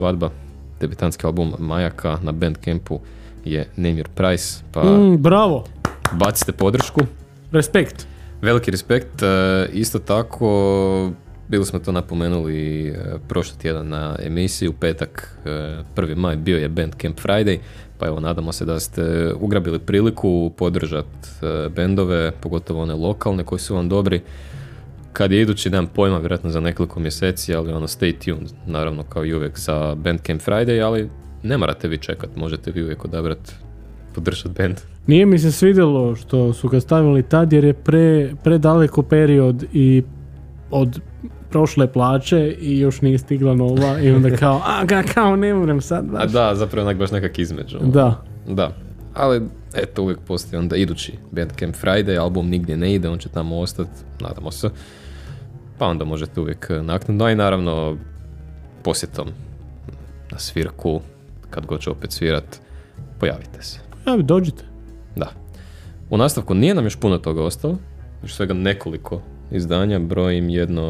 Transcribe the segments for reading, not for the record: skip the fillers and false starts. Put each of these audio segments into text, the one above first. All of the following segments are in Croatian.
svadba, debitanski album Majaka na Bandcampu je Name Your Price, pa bravo! bacite podršku. Respekt! Veliki respekt. Isto tako, bili smo to napomenuli prošli tjedan na emisiji, u petak 1. maj bio je Bandcamp Friday, pa evo nadamo se da ste ugrabili priliku podržati bendove, pogotovo one lokalne koji su vam dobri. Kad je idući, nemam pojma, vjerojatno za nekoliko mjeseci, ali stay tuned, naravno kao i uvijek za Bandcamp Friday, ali ne morate vi čekati, možete vi uvijek odabrati, podržati band. Nije mi se svidjelo što su ga stavili tad jer je predaleko period i od prošle plaće i još nije stigla nova i onda kao ne moram sad baš. A da, zapravo onak baš nekak između. Da, ali eto uvijek postoji onda idući Bandcamp Friday, album nigdje ne ide, on će tamo ostati, nadamo se. Pa onda možete uvijek naknadno, i naravno posjetom na svirku, kad god će opet svirat, pojavite se. Dođite. Da. U nastavku nije nam još puno toga ostalo, još svega nekoliko izdanja, brojim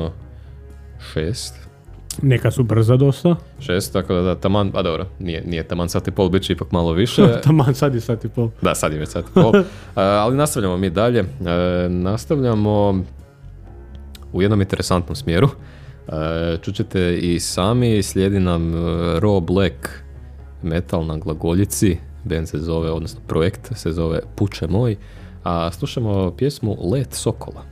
6. Neka su brza dosta. 6, tako da taman, a dobro, nije taman sat i pol, bit će ipak malo više. Taman, sad je sat i pol. Da, sad je već sat i pol. Ali nastavljamo mi dalje. Nastavljamo u jednom interesantnom smjeru. Čućete i sami, slijedi nam Raw Black metal na glagoljici. Band se zove, odnosno projekt se zove Puče moj. A slušamo pjesmu Let Sokola.